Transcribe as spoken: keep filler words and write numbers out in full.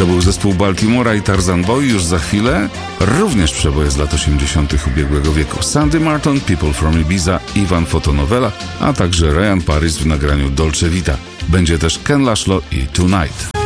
To był zespół Baltimora i Tarzan Boy. Już za chwilę również przeboje z lat osiemdziesiątych ubiegłego wieku. Sandy Martin, People from Ibiza, Ivan Fotonowela, a także Ryan Paris w nagraniu Dolce Vita. Będzie też Ken Laszlo i Tonight.